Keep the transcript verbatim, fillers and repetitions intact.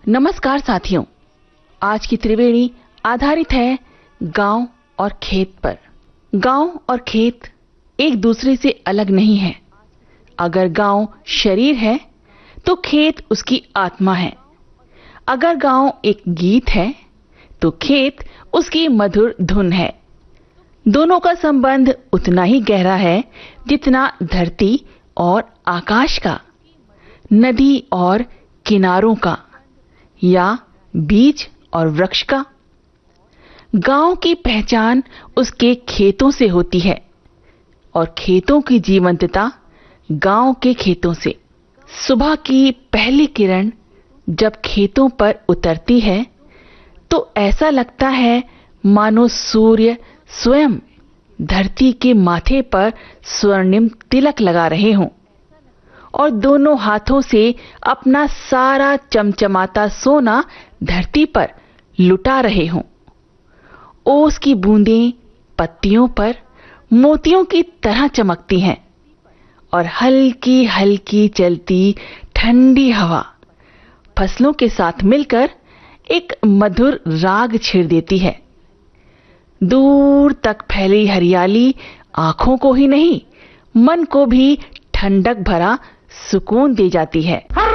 नमस्कार साथियों, आज की त्रिवेणी आधारित है गांव और खेत पर। गांव और खेत एक दूसरे से अलग नहीं है। अगर गांव शरीर है तो खेत उसकी आत्मा है। अगर गांव एक गीत है तो खेत उसकी मधुर धुन है। दोनों का संबंध उतना ही गहरा है जितना धरती और आकाश का, नदी और किनारों का, या बीज और वृक्ष का। गांव की पहचान उसके खेतों से होती है और खेतों की जीवंतता गांव के खेतों से। सुबह की पहली किरण जब खेतों पर उतरती है तो ऐसा लगता है मानो सूर्य स्वयं धरती के माथे पर स्वर्णिम तिलक लगा रहे हों और दोनों हाथों से अपना सारा चमचमाता सोना धरती पर लुटा रहे हों। ओस की बूंदें पत्तियों पर मोतियों की तरह चमकती हैं और हल्की हल्की चलती ठंडी हवा फसलों के साथ मिलकर एक मधुर राग छेड़ देती है। दूर तक फैली हरियाली आंखों को ही नहीं, मन को भी ठंडक भरा सुकून दे जाती है।